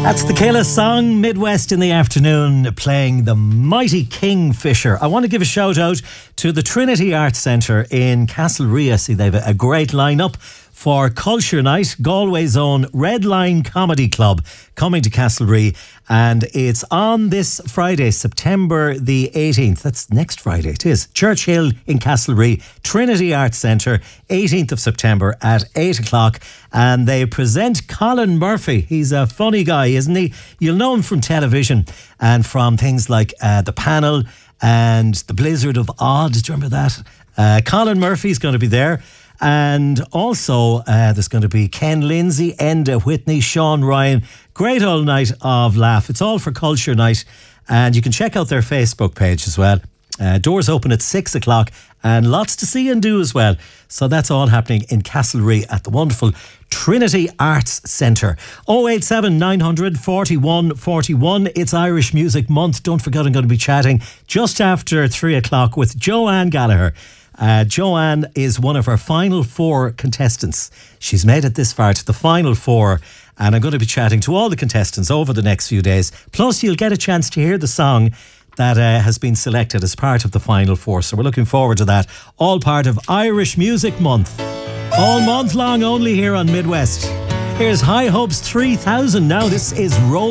That's the Kayla song, Midwest in the afternoon, playing the mighty Kingfisher. I want to give a shout out to the Trinity Arts Centre in Castlerea. See, they have a great lineup for Culture Night, Galway's own Red Line Comedy Club, coming to Castlerea, and it's on this Friday, September the 18th. That's next Friday, it is. Churchill in Castlerea, Trinity Arts Centre, 18th of September at 8 o'clock, and they present Colin Murphy. He's a funny guy, isn't he? You'll know him from television and from things like The Panel and The Blizzard of Oz. Do you remember that? Colin Murphy's going to be there. And also, there's going to be Ken Lindsay, Enda Whitney, Sean Ryan. Great old night of laugh. It's all for Culture Night. And you can check out their Facebook page as well. Doors open at 6 o'clock and lots to see and do as well. So that's all happening in Castlerea at the wonderful Trinity Arts Centre. 087 900 41 41. It's Irish Music Month. Don't forget, I'm going to be chatting just after 3 o'clock with Joanne Gallagher. Joanne is one of our final four contestants. She's made it this far to the final four, and I'm going to be chatting to all the contestants over the next few days. Plus, you'll get a chance to hear the song that has been selected as part of the final four. So we're looking forward to that. All part of Irish Music Month. All month long, only here on Midwest. Here's High Hopes 3000 now. This is Roll